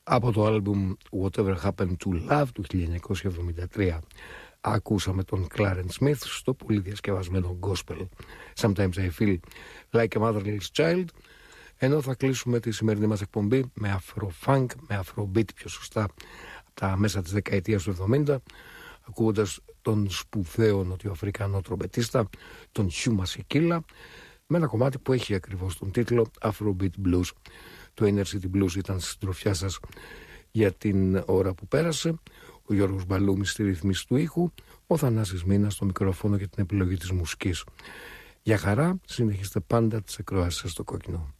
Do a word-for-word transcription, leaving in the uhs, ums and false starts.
Από το άλμπουμ Whatever Happened to Love του χίλια εννιακόσια εβδομήντα τρία ακούσαμε τον Clarence Smith στο πολύ διασκευασμένο gospel Sometimes I Feel Like a Motherless Child, ενώ θα κλείσουμε τη σημερινή μας εκπομπή με afro-funk, με afro-beat πιο σωστά, από τα μέσα της δεκαετίας του εβδομήντα, ακούγοντας τον σπουδαίο νοτιοαφρικανό τρομπετίστα, τον Hugh Masekela, με ένα κομμάτι που έχει ακριβώς τον τίτλο Afrobeat Blues. Το Inner City Blues ήταν στη συντροφιά σας για την ώρα που πέρασε. Ο Γιώργος Μπαλούμης στη ρυθμίση του ήχου, ο Θανάσης Μήνας στο μικρόφωνο για την επιλογή της μουσικής. Για χαρά, συνεχίστε πάντα τις ακροάσεις σας στο κόκκινο.